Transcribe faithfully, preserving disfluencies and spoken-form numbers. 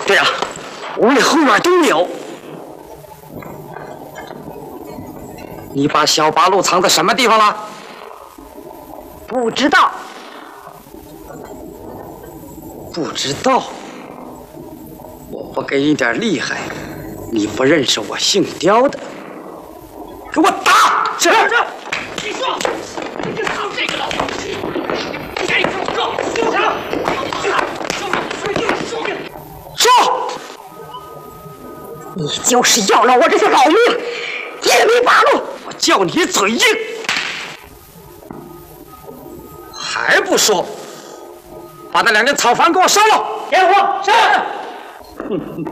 对了，屋里后院都有。你把小八路藏在什么地方了？ 不知道。 不知道。我不给你点厉害，你不认识我姓刁的，给我打！是是。你说，你就藏这个了。哎，说，住手！说， 你就是要了我这条老命，也没罢了。 我叫你嘴硬，还不说？把那两间草房给我烧了！ 点火！是。